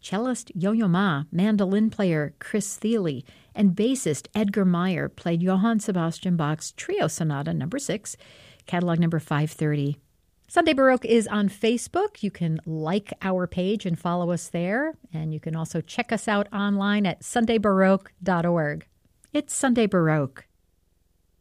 Cellist Yo-Yo Ma, mandolin player Chris Thiele, and bassist Edgar Meyer played Johann Sebastian Bach's Trio Sonata No. 6, catalog number 530. Sunday Baroque is on Facebook. You can like our page and follow us there. And you can also check us out online at sundaybaroque.org. It's Sunday Baroque.